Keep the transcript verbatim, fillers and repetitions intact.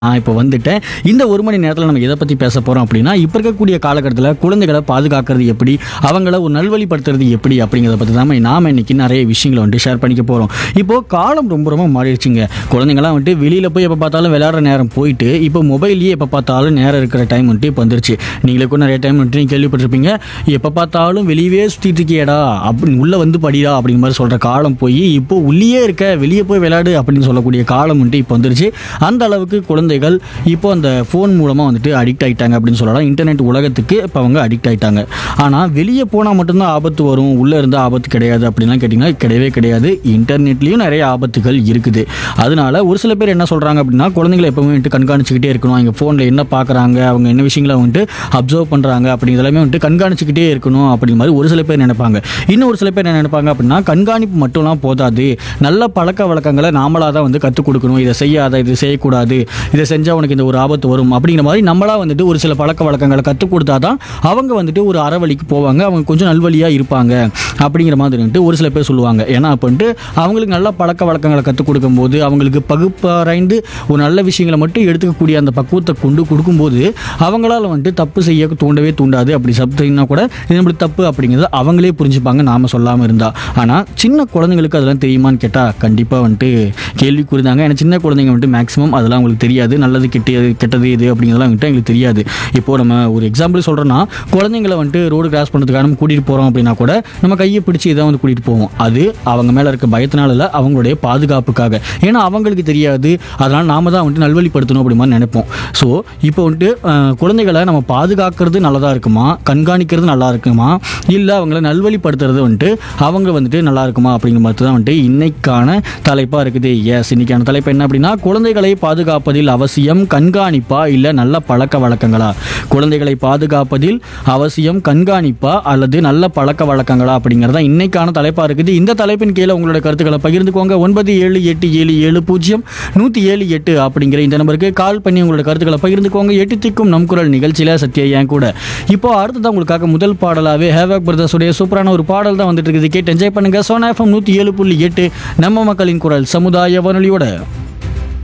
நான் இப்போ வந்துட்டேன். இந்த ஒரு மணி நேரத்தில் நம்ம எதை பற்றி பேச போகிறோம் அப்படின்னா, இப்போ இருக்கக்கூடிய காலகட்டத்தில் குழந்தைகளை பாதுகாக்கிறது எப்படி, அவங்கள ஒரு நல்வழிப்படுத்துறது எப்படி அப்படிங்கிறத பற்றி தான் நாம் இன்னைக்கு நிறைய விஷயங்களை வந்துட்டு ஷேர் பண்ணிக்க போகிறோம். இப்போது காலம் ரொம்ப ரொம்ப மாறிடுச்சுங்க. குழந்தைங்களாம் வந்துட்டு வெளியில் போய் எப்போ பார்த்தாலும் விளையாடுற நேரம் போயிட்டு, இப்போ மொபைல்லேயே எப்போ பார்த்தாலும் நேரம் இருக்கிற டைம் வந்துட்டு இப்போ வந்துருச்சு. நீங்களே கூட நிறைய டைம் வந்துட்டு நீங்கள் கேள்விப்பட்டிருப்பீங்க, எப்போ பார்த்தாலும் வெளியவே சுற்றிட்டு இருக்கியடா, அப்படி உள்ளே வந்து படிடா அப்படிங்கிற மாதிரி சொல்கிற காலம் போய் இப்போ உள்ளே இருக்க வெளியே போய் விளையாடு அப்படின்னு சொல்லக்கூடிய காலம் வந்துட்டு இப்போ வந்துருச்சு. அந்த அளவுக்கு குழந்தைகள் இப்போ அந்த ஃபோன் மூலமாக வந்துட்டு அடிக்ட் ஆகிட்டாங்க அப்படின்னு சொல்லலாம். இன்டர்நெட் உலகத்துக்கு இப்போ அவங்க அடிக்ட் ஆகிட்டாங்க. ஆனால் வெளியே போனால் மட்டும்தான் ஆபத்து வரும், உள்ளே இருந்தால் ஆபத்து கிடையாது அப்படின்லாம் கேட்டிங்கன்னா கிடையவே கிடையாது. இன்டர்நெட்லேயும் நிறைய ஆபத்துகள் இருக்குது. அதனால ஒரு சில பேர் என்ன சொல்கிறாங்க அப்படின்னா, குழந்தைங்களை எப்பவுமே வந்துட்டு கண்காணிச்சிக்கிட்டே இருக்கணும், அவங்க ஃபோனில் என்ன பார்க்குறாங்க, அவங்க என்ன விஷயங்களை வந்துட்டு அப்சர்வ் பண்ணுறாங்க அப்படிங்கிறதெல்லாமே வந்துட்டு கண்காணிச்சிக்கிட்டே இருக்கணும் அப்படிங்கிற மாதிரி ஒரு சில பேர் நினைப்பாங்க. இன்னும் ஒரு சில பேர் என்ன நினைப்பாங்க அப்படின்னா, கண்காணிப்பு மட்டும்லாம் போதாது, நல்ல பழக்க வழக்கங்களை நாமளாக தான் வந்து கற்றுக் கொடுக்கணும். இதை செய்யாத, இது செய்யக்கூடாது, இதை செஞ்சால் உனக்கு இந்த ஒரு ஆபத்து வரும் அப்படிங்கிற மாதிரி நம்மளா வந்துட்டு ஒரு சில பழக்க வழக்கங்களை கற்றுக் கொடுத்தா தான் அவங்க வந்துட்டு ஒரு அறவழிக்கு போவாங்க, அவங்க கொஞ்சம் நல்வழியாக இருப்பாங்க அப்படிங்கிற மாதிரி வந்துட்டு ஒரு சில பேர் சொல்லுவாங்க. ஏன்னா அப்போ வந்துட்டு அவங்களுக்கு நல்ல பழக்க வழக்கங்களை கற்றுக் கொடுக்கும்போது, அவங்களுக்கு பகுப்பாராய்ந்து ஒரு நல்ல விஷயங்களை மட்டும் எடுத்துக்கக்கூடிய அந்த பக்குவத்தை கொண்டு கொடுக்கும்போது அவங்களால வந்துட்டு தப்பு செய்ய தூண்டவே தூண்டாது. அப்படி சப்தினா கூட இது நம்மளுக்கு தப்பு அப்படிங்கிறத அவங்களே புரிஞ்சுப்பாங்க, நாம் சொல்லாமல் இருந்தால். ஆனால் சின்ன குழந்தைங்களுக்கு அதெல்லாம் தெரியுமான்னு கேட்டால் கண்டிப்பாக வந்துட்டு கேள்வி கூறுதாங்க. ஏன்னா சின்ன குழந்தைங்க வந்துட்டு மேக்ஸிமம் அதெல்லாம் அவங்களுக்கு தெரியாது. நல்லது கெட்டது கெட்டது இது அப்படிங்கிறதெல்லாம் வந்துட்டு எங்களுக்கு தெரியாது. இப்போது நம்ம ஒரு எக்ஸாம்பிள் சொல்கிறோன்னா, குழந்தைங்களை வந்துட்டு ரோடு கிராஸ் பண்ணுறதுக்காக நம்ம கூட்டிகிட்டு போகிறோம் அப்படின்னா கூட நம்ம கையை பிடிச்சி இதை வந்து கூட்டிகிட்டு போவோம். அது அவங்க மேலே இருக்க பயத்தினால இல்லை, அவங்களுடைய பாதுகாப்புக்காக. ஏன்னா அவங்களுக்கு தெரியாது, அதனால் நாம தான் வந்துட்டு நல்வழிப்படுத்தணும் அப்படி மாதிரி நினைப்போம். ஸோ இப்போ வந்துட்டு குழந்தைகளை நம்ம பாதுகாக்கிறது நல்லதாக இருக்குமா, கண்காணிக்கிறது நல்லா இருக்குமா, இல்லை அவங்கள நல்வழிப்படுத்துறது வந்துட்டு அவங்க வந்துட்டு நல்லா இருக்குமா அப்படிங்கிற மாதிரி தான் வந்துட்டு இன்னைக்கான தலைப்பாக இருக்குது. எஸ், இன்னைக்கான தலைப்பு என்ன அப்படின்னா, குழந்தைகளை பாதுகாப்பதில் அவசியம் கண்காணிப்பா இல்லை நல்ல பழக்க வழக்கங்களா? குழந்தைகளை பாதுகாப்பதில் அவசியம் கண்காணிப்பா அல்லது நல்ல பழக்க வழக்கங்களா அப்படிங்கிறதா இன்னைக்கான தலைப்பாக இருக்குது. இந்த தலைப்பின் கீழே உங்களோட கருத்துக்களை பகிர்ந்துக்கோங்க. ஒன்பது ஏழு எட்டு ஏழு ஏழு பூஜ்ஜியம் நூற்றி ஏழு எட்டு அப்படிங்கிற இந்த நம்பருக்கு கால் பண்ணி உங்களோட கருத்துக்களை பகிர்ந்துக்கோங்க. எட்டு திக்கும் நம் குரல் நிகழ்ச்சியில் சத்யா என் கூட. இப்போ அடுத்ததான் உங்களுக்காக முதல் பாடலாகவே ஹேவாக் பிரதர்ஸுடைய சூப்பரான ஒரு பாடல் தான் வந்துட்டு இருக்குது. கேட்டு என்ஜாய் பண்ணுங்க. சோனா எஃப்எம் நூற்றி ஏழு புள்ளி எட்டு நம்ம மக்களின் குரல் சமுதாய வானொலியோட.